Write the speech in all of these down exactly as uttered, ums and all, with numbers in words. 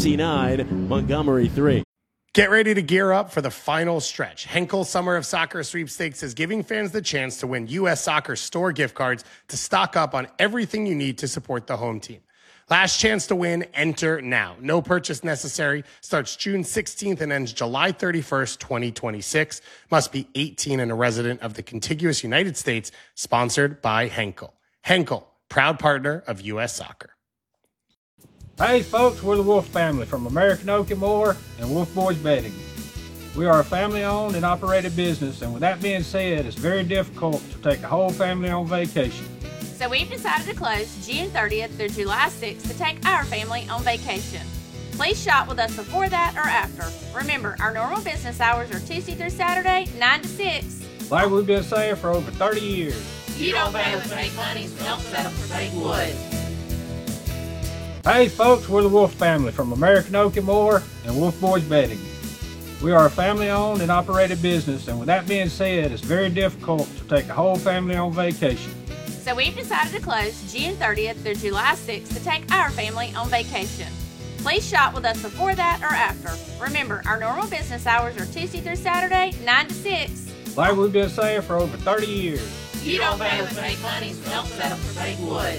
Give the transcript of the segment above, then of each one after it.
Biloxi nine, Montgomery three. Get ready to gear up for the final stretch. Henkel Summer of Soccer Sweepstakes is giving fans the chance to win U S Soccer store gift cards to stock up on everything you need to support the home team. Last chance to win, enter now. No purchase necessary. Starts June sixteenth and ends July thirty-first, twenty twenty-six. Must be eighteen and a resident of the contiguous United States. Sponsored by Henkel. Henkel, proud partner of U S Soccer. Hey folks, we're the Wolf family from American Oak and More and Wolf Boys Bedding. We are a family-owned and operated business, and with that being said, it's very difficult to take the whole family on vacation. So we've decided to close June thirtieth through July sixth to take our family on vacation. Please shop with us before that or after. Remember, our normal business hours are Tuesday through Saturday, nine to six. Like we've been saying for over thirty years. You don't pay with fake money, so don't settle for fake wood. Hey folks, we're the Wolf family from American Oak and More and Wolf Boys Bedding. We are a family-owned and operated business, and with that being said, it's very difficult to take the whole family on vacation. So we've decided to close June thirtieth through July sixth to take our family on vacation. Please shop with us before that or after. Remember, our normal business hours are Tuesday through Saturday, nine to six. Like we've been saying for over thirty years. You don't pay with fake money, so don't settle for fake wood.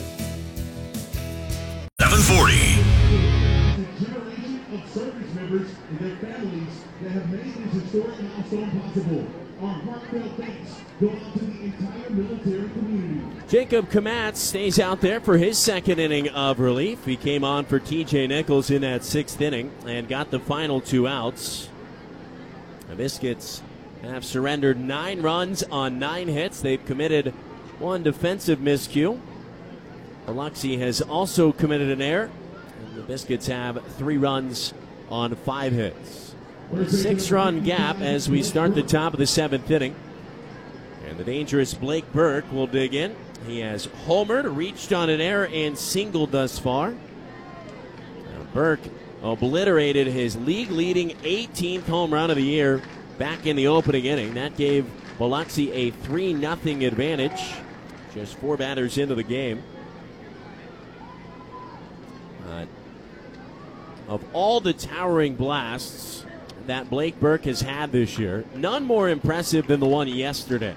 seven forty. The generation of service members and their families that have made this historic milestone possible. Our heartfelt thanks go out to the entire military community. Jacob Komatz stays out there for his second inning of relief. He came on for T J Nichols in that sixth inning and got the final two outs. The Biscuits have surrendered nine runs on nine hits. They've committed one defensive miscue. Biloxi has also committed an error, and the Biscuits have three runs on five hits. A six-run gap as we start the top of the seventh inning. And the dangerous Blake Burke will dig in. He has homered, reached on an error, and singled thus far. Now Burke obliterated his league-leading eighteenth home run of the year back in the opening inning. That gave Biloxi a three nothing advantage. Just four batters into the game. Uh, of all the towering blasts that Blake Burke has had this year, none more impressive than the one yesterday.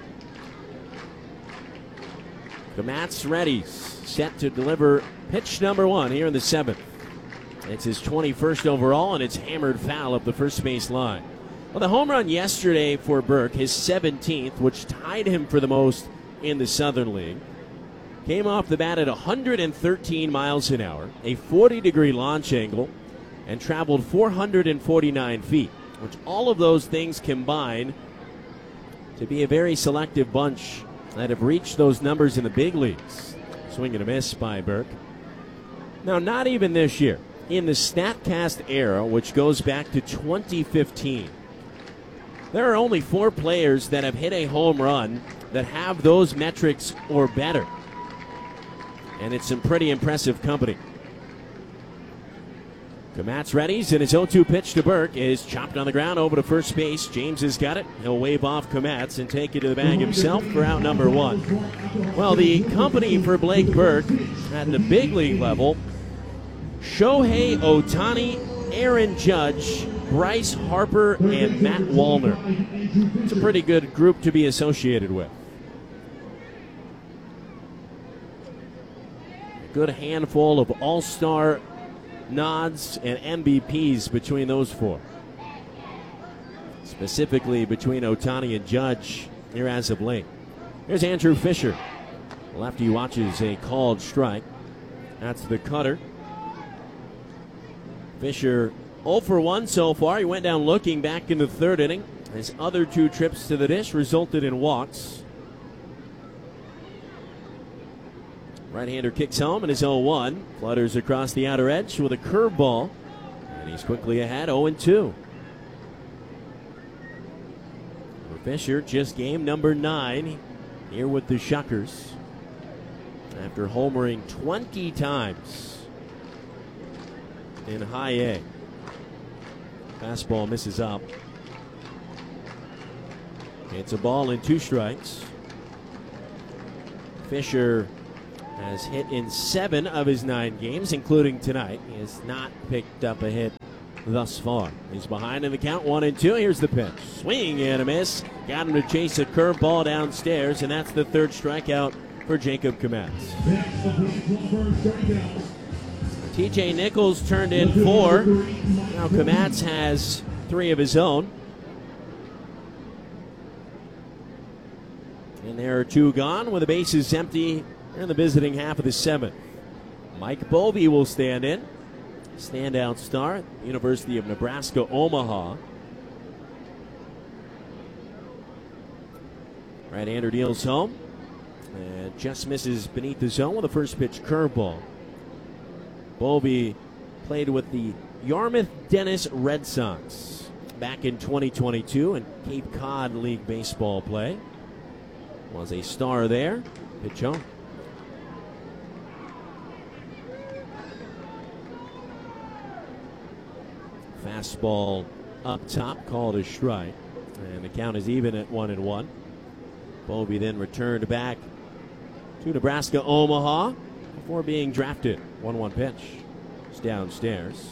Komatz ready, set to deliver pitch number one here in the seventh. It's his twenty-first overall, and it's hammered foul up the first base line. Well, the home run yesterday for Burke, his seventeenth, which tied him for the most in the Southern League, came off the bat at one hundred thirteen miles an hour, a forty degree launch angle, and traveled four hundred forty-nine feet, which all of those things combine to be a very selective bunch that have reached those numbers in the big leagues. Swing and a miss by Burke. Now, not even this year. In the StatCast era, which goes back to twenty fifteen, there are only four players that have hit a home run that have those metrics or better. And it's some pretty impressive company. Komatz readies, and his oh two pitch to Burke is chopped on the ground over to first base. James has got it. He'll wave off Komatz and take it to the bag himself for out number one. Well, the company for Blake Burke at the big league level, Shohei Ohtani, Aaron Judge, Bryce Harper, and Matt Wallner. It's a pretty good group to be associated with. A good handful of all-star nods and M V Ps between those four. Specifically between Ohtani and Judge here as of late. Here's Andrew Fisher. Lefty watches a called strike. That's the cutter. Fisher oh for one so far. He went down looking back in the third inning. His other two trips to the dish resulted in walks. Right-hander kicks home and is oh one. Flutters across the outer edge with a curveball. And he's quickly ahead, oh and two. For Fisher, just game number nine here with the Shuckers. After homering twenty times in high A. Fastball misses up. It's a ball and two strikes. Fisher has hit in seven of his nine games, including tonight. He has not picked up a hit thus far. He's behind in the count, one and two. Here's the pitch. Swing and a miss. Got him to chase a curveball downstairs, and that's the third strikeout for Jacob Kmetz. T J Nichols turned in four. Now Kmetz has three of his own. And there are two gone with the bases empty in the visiting half of the seventh. Mike Bovee will stand in. Standout star, University of Nebraska, Omaha. Right-hander deals home and just misses beneath the zone with a first pitch curveball. Bovee played with the Yarmouth Dennis Red Sox back in twenty twenty-two in Cape Cod League baseball play. Was a star there. Pitch home. Fastball up top, called a strike. And the count is even at one and one. Bovee then returned back to Nebraska, Omaha before being drafted. one one pitch. It's downstairs.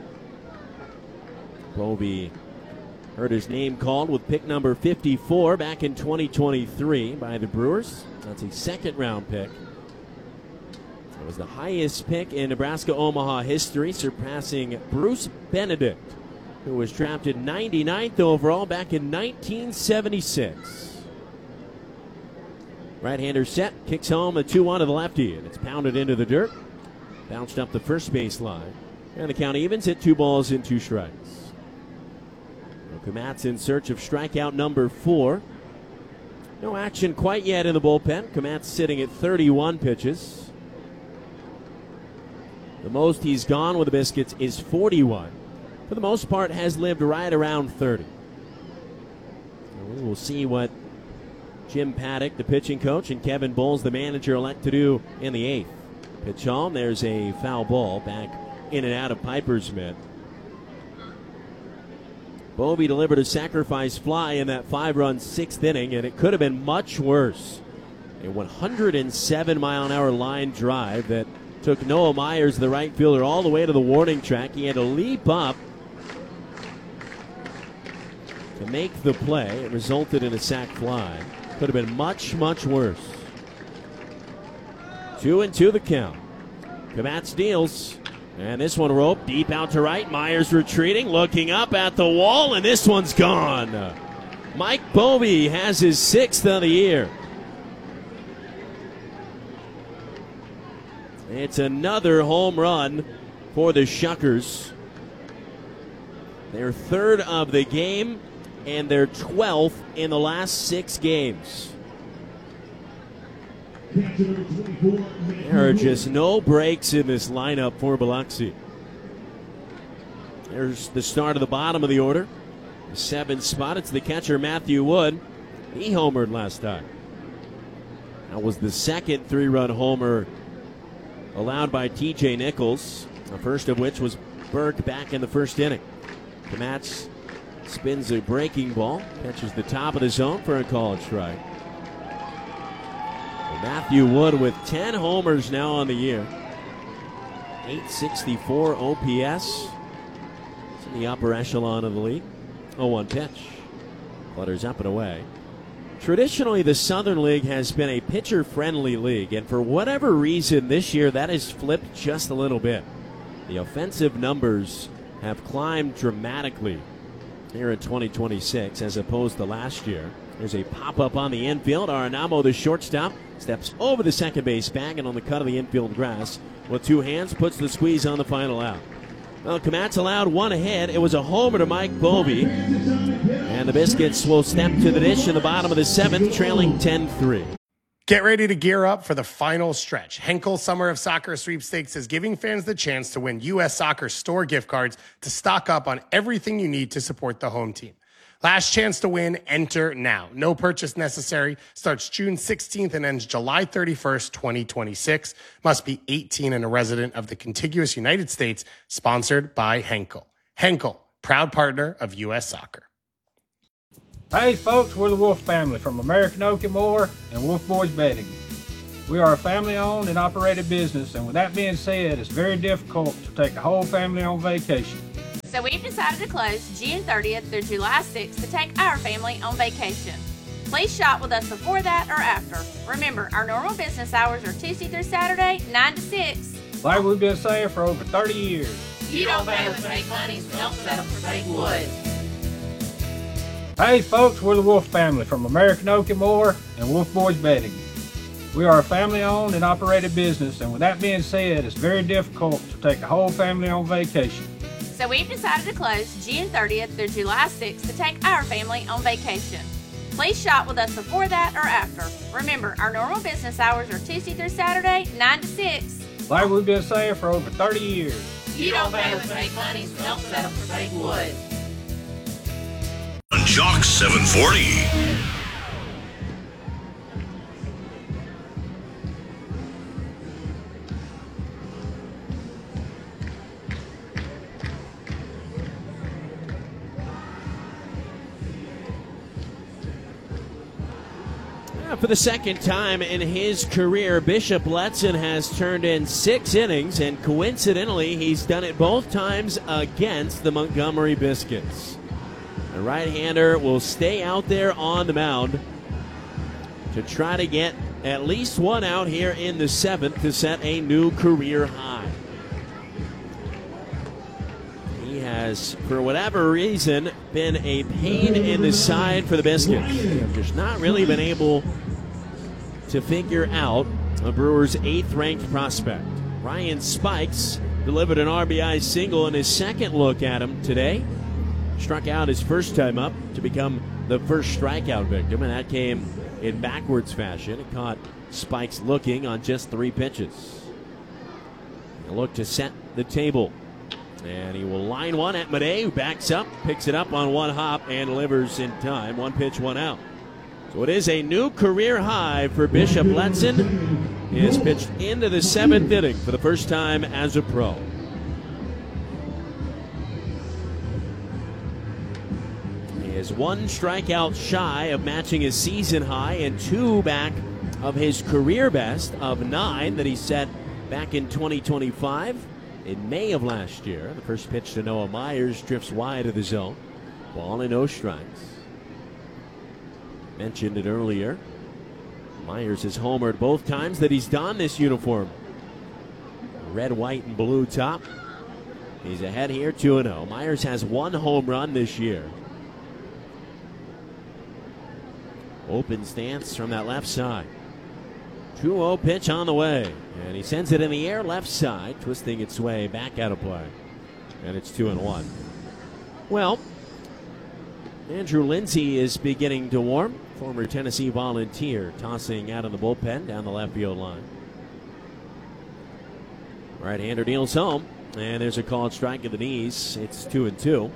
Bovee heard his name called with pick number fifty-four back in twenty twenty-three by the Brewers. That's a second round pick. It was the highest pick in Nebraska Omaha history, surpassing Bruce Benedict, who was drafted ninety-ninth overall back in nineteen seventy-six. Right-hander set, kicks home a two one to the lefty, and it's pounded into the dirt. Bounced up the first base line. And the count evens at two balls and two strikes. Kmetz in search of strikeout number four. No action quite yet in the bullpen. Kmetz sitting at thirty-one pitches. The most he's gone with the Biscuits is forty-one. For the most part, has lived right around thirty. And we will see what Jim Paddock, the pitching coach, and Kevin Bowles, the manager, elect to do in the eighth. Pitch on. There's a foul ball back in and out of Piper's mitt. Bovee delivered a sacrifice fly in that five-run sixth inning, and it could have been much worse. A one hundred seven mile an hour line drive that took Noah Myers, the right fielder, all the way to the warning track. He had to leap up to make the play. It resulted in a sac fly. Could have been much, much worse. Two and two the count. Kmetz deals. And this one roped deep out to right. Myers retreating, looking up at the wall, and this one's gone. Mike Bovee has his sixth of the year. It's another home run for the Shuckers. Their third of the game and their twelfth in the last six games. There are just no breaks in this lineup for Biloxi. There's the start of the bottom of the order. The seventh spot, it's the catcher Matthew Wood. He homered last time. That was the second three-run homer allowed by T J Nichols, the first of which was Burke back in the first inning. Kmetz spins a breaking ball, catches the top of the zone for a called strike. Well, Matthew Wood with ten homers now on the year. eight sixty-four O P S. It's in the upper echelon of the league. oh one pitch. Flutters up and away. Traditionally, the Southern League has been a pitcher-friendly league, and for whatever reason this year, that has flipped just a little bit. The offensive numbers have climbed dramatically here in twenty twenty-six as opposed to last year. There's a pop-up on the infield. Arenamo, the shortstop, steps over the second base bag and on the cut of the infield grass with two hands, puts the squeeze on the final out. Well, Kmetz allowed one ahead. It was a homer to Mike Bovee. And the Biscuits will step to the dish in the bottom of the seventh, trailing ten three. Get ready to gear up for the final stretch. Henkel Summer of Soccer Sweepstakes is giving fans the chance to win U S Soccer store gift cards to stock up on everything you need to support the home team. Last chance to win, enter now. No purchase necessary. Starts June sixteenth and ends July thirty-first, twenty twenty-six. Must be eighteen and a resident of the contiguous United States. Sponsored by Henkel. Henkel, proud partner of U S Soccer. Hey folks, we're the Wolf family from American Okie Moore and Wolf Boys Bedding. We are a family-owned and operated business, and with that being said, it's very difficult to take a whole family on vacation. So we've decided to close June thirtieth through July sixth to take our family on vacation. Please shop with us before that or after. Remember, our normal business hours are Tuesday through Saturday, nine to six. Like we've been saying for over thirty years. You don't pay with fake money, so don't settle for fake wood. Hey folks, we're the Wolf family from American Oak and More and Wolf Boys Bedding. We are a family-owned and operated business, and with that being said, it's very difficult to take the whole family on vacation. So we've decided to close June thirtieth through July sixth to take our family on vacation. Please shop with us before that or after. Remember, our normal business hours are Tuesday through Saturday, nine to six. Like we've been saying for over thirty years. You don't pay with fake money, so don't settle for fake wood. On Jock seven forty. For the second time in his career, Bishop Letson has turned in six innings, and coincidentally, he's done it both times against the Montgomery Biscuits. The right-hander will stay out there on the mound to try to get at least one out here in the seventh to set a new career high. He has, for whatever reason, been a pain in the side for the Biscuits. They've just not really been able to figure out the Brewers' eighth-ranked prospect. Ryan Spikes delivered an R B I single in his second look at him today. Struck out his first time up to become the first strikeout victim, and that came in backwards fashion. It caught Spikes looking on just three pitches. A look to set the table. And he will line one at Madej, who backs up, picks it up on one hop, and delivers in time. One pitch, one out. So it is a new career high for Bishop Letson. He has pitched into the seventh inning for the first time as a pro. He is one strikeout shy of matching his season high and two back of his career best of nine that he set back in twenty twenty-five. In May of last year, the first pitch to Noah Myers drifts wide of the zone. Ball and no strikes. Mentioned it earlier. Myers has homered both times that he's donned this uniform. Red, white, and blue top. He's ahead here two and oh. Myers has one home run this year. Open stance from that left side. two oh pitch on the way. And he sends it in the air left side, twisting its way back out of play. And it's two and one. Well, Andrew Lindsay is beginning to warm. Former Tennessee Volunteer tossing out of the bullpen down the left field line. Right-hander deals home. And there's a called strike at the knees. It's two and two.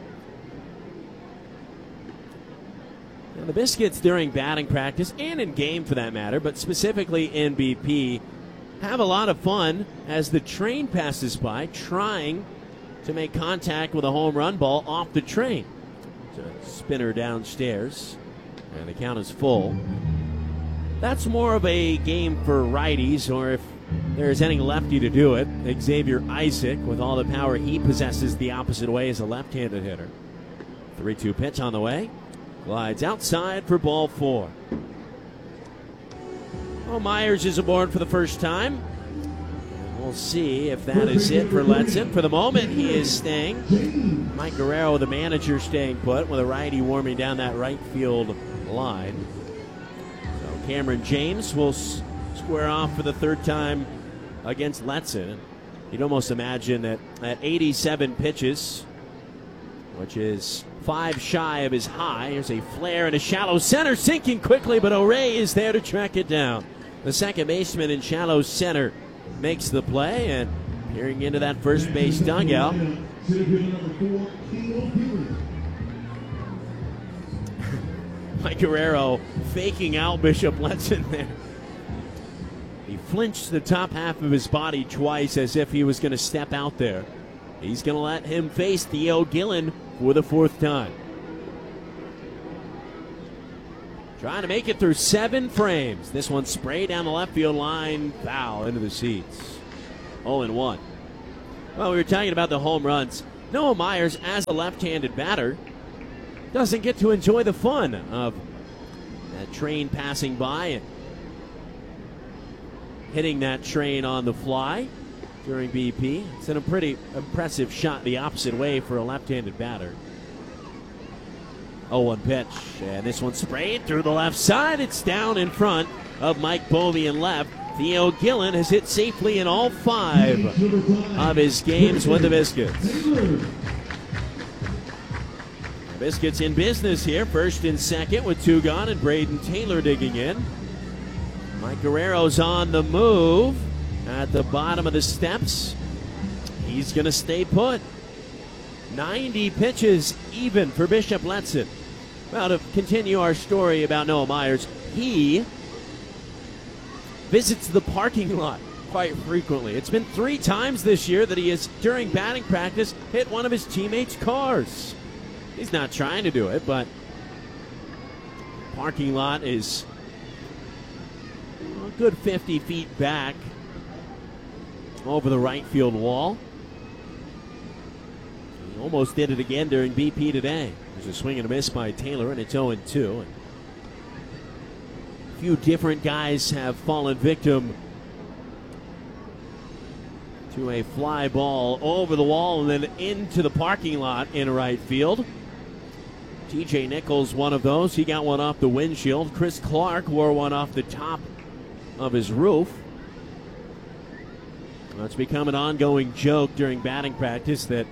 Now the Biscuits during batting practice and in game for that matter, but specifically in B P, have a lot of fun as the train passes by trying to make contact with a home run ball off the train. It's a spinner downstairs, and the count is full. That's more of a game for righties, or if there's any lefty to do it, Xavier Isaac, with all the power he possesses the opposite way as a left-handed hitter. three two pitch on the way. Glides outside for ball four. Well, Myers is aboard for the first time. We'll see if that is it for Letson. For the moment, he is staying. Mike Guerrero, the manager, staying put with a righty warming down that right field line. So Cameron James will s- square off for the third time against Letson. You'd almost imagine that at eighty-seven pitches, which is five shy of his high, here's a flare and a shallow center, sinking quickly, but O'Ray is there to track it down. The second baseman in shallow center makes the play, and peering into that first base dugout. Mike Guerrero faking out Bishop Letson there. He flinched the top half of his body twice as if he was going to step out there. He's going to let him face Theo Gillen for the fourth time. Trying to make it through seven frames. This one sprayed down the left field line, foul into the seats. oh and one. Well, we were talking about the home runs. Noah Myers, as a left-handed batter, doesn't get to enjoy the fun of that train passing by and hitting that train on the fly during B P. It's in a pretty impressive shot the opposite way for a left-handed batter. oh one pitch, and this one sprayed through the left side. It's down in front of Mike Bovey in left. Theo Gillen has hit safely in all five of his games with the Biscuits. The Biscuits in business here, first and second with two gone, and Braden Taylor digging in. Mike Guerrero's on the move at the bottom of the steps. He's going to stay put. ninety pitches even for Bishop Letson. Well, to continue our story about Noah Myers, he visits the parking lot quite frequently. It's been three times this year that he has, during batting practice, hit one of his teammates' cars. He's not trying to do it, but parking lot is a good fifty feet back over the right field wall. He almost did it again during B P today. There's a swing and a miss by Taylor, and it's oh and two. A few different guys have fallen victim to a fly ball over the wall and then into the parking lot in right field. T J Nichols, one of those. He got one off the windshield. Chris Clark wore one off the top of his roof. Well, it's become an ongoing joke during batting practice that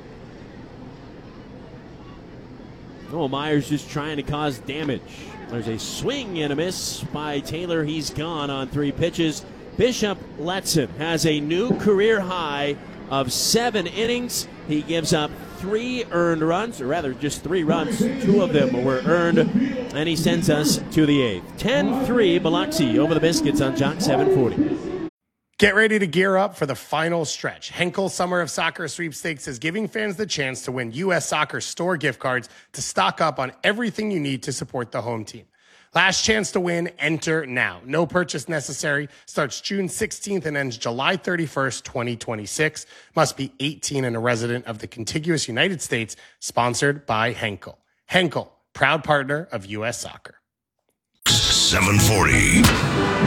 Noah Myers just trying to cause damage. There's a swing and a miss by Taylor. He's gone on three pitches. Bishop Letson has a new career high of seven innings. He gives up three earned runs, or rather just three runs. Two of them were earned, and he sends us to the eighth. ten three Biloxi over the Biscuits on Jock seven forty. Get ready to gear up for the final stretch. Henkel Summer of Soccer Sweepstakes is giving fans the chance to win U S Soccer store gift cards to stock up on everything you need to support the home team. Last chance to win, enter now. No purchase necessary. Starts June sixteenth and ends July thirty-first, twenty twenty-six. Must be eighteen and a resident of the contiguous United States. Sponsored by Henkel. Henkel, proud partner of U S Soccer. seven forty.